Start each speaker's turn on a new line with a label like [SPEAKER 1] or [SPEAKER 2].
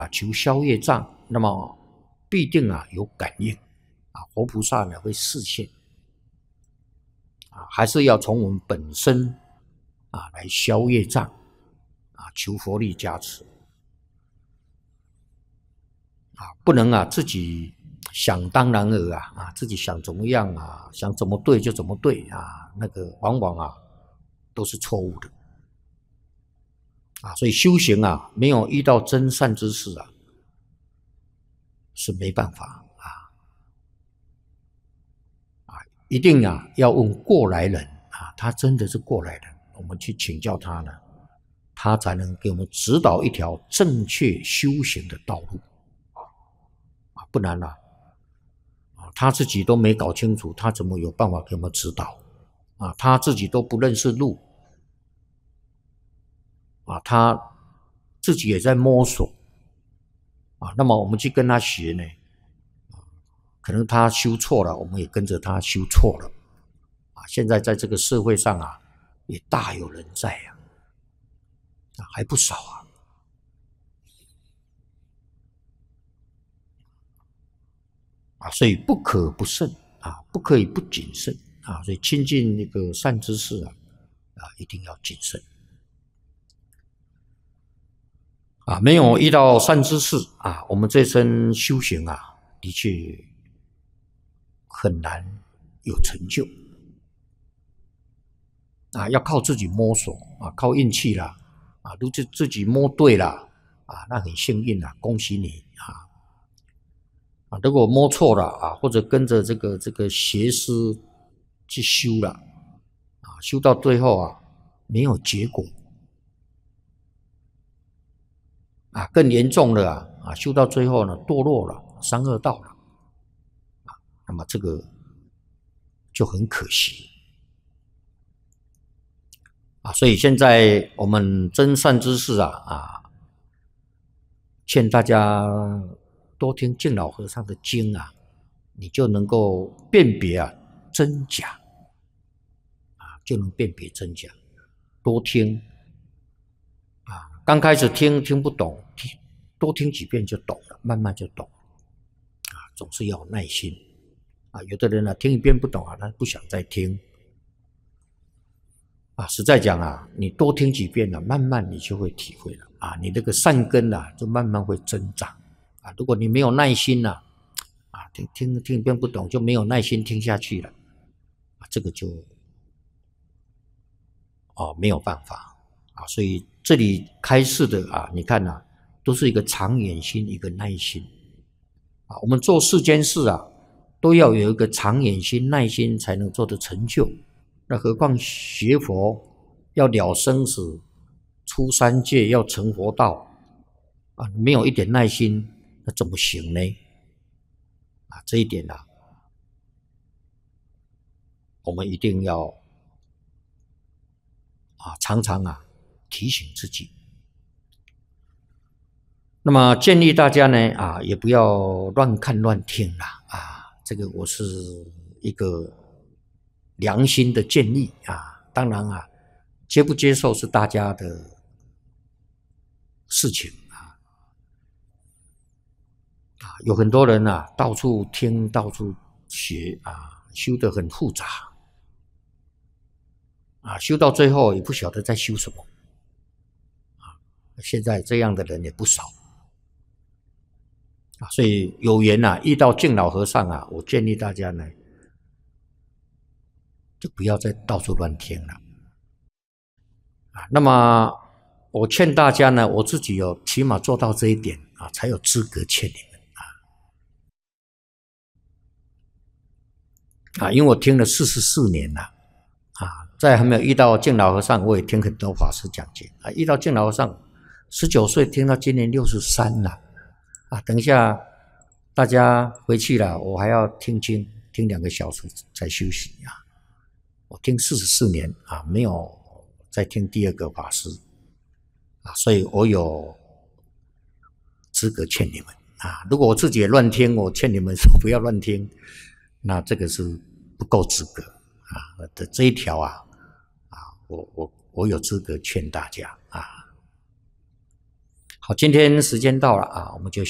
[SPEAKER 1] 求消业障，那么必定有感应活菩萨呢会示现还是要从我们本身来消业障求佛力加持不能自己想当然尔自己想怎么样想怎么对就怎么对那个往往都是错误的所以修行没有遇到真善知识是没办法一定要问过来人他真的是过来人，我们去请教他呢，他才能给我们指导一条正确修行的道路不然他自己都没搞清楚，他怎么有办法给我们指导他自己都不认识路他自己也在摸索那么我们去跟他学呢可能他修错了，我们也跟着他修错了现在在这个社会上也大有人在还不少所以不可不慎不可以不谨慎所以亲近那个善知识一定要谨慎没有遇到善知识我们这身修行的确很难有成就要靠自己摸索靠运气啦如果自己摸对了那很幸运恭喜你如果摸错了或者跟着这个邪师去修了修到最后没有结果更严重了修到最后呢堕落了三恶道了那么这个就很可惜所以现在我们真善知识劝大家多听敬老和尚的经你就能够辨别真假就能辨别真假多听刚开始听不懂多听几遍就懂了慢慢就懂总是要有耐心有的人听一遍不懂他不想再听实在讲你多听几遍慢慢你就会体会了你这个善根就慢慢会增长如果你没有耐心听一遍不懂就没有耐心听下去了这个就没有办法所以这里开示的你看都是一个长远心一个耐心我们做世间事都要有一个长远心耐心才能做得成就那何况学佛要了生死出三界要成佛道没有一点耐心那怎么行呢这一点我们一定要常常提醒自己那么建议大家呢也不要乱看乱听这个我是一个良心的建议当然接不接受是大家的事情有很多人到处听到处学修得很复杂修到最后也不晓得在修什么现在这样的人也不少所以有缘遇到敬老和尚我建议大家呢就不要再到处乱听了那么我劝大家呢我自己起码做到这一点才有资格劝你们因为我听了44年了在还没有遇到敬老和尚我也听很多法师讲经遇到敬老和尚19岁听到今年63了等一下大家回去了我还要听经听2个小时才休息我听44年没有再听第二个法师所以我有资格劝你们如果我自己也乱听我劝你们说不要乱听那这个是不够资格的这一条我有资格劝大家好，今天时间到了啊，我们就